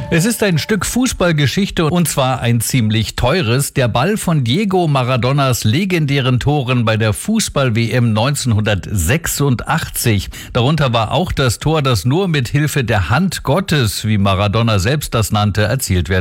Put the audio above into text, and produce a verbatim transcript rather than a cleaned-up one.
Es ist ein Stück Fußballgeschichte und zwar ein ziemlich teures. Der Ball von Diego Maradonas legendären Toren bei der Fußball-W M neunzehnhundertsechsundachtzig. Darunter war auch das Tor, das nur mit Hilfe der Hand Gottes, wie Maradona selbst das nannte, erzielt werden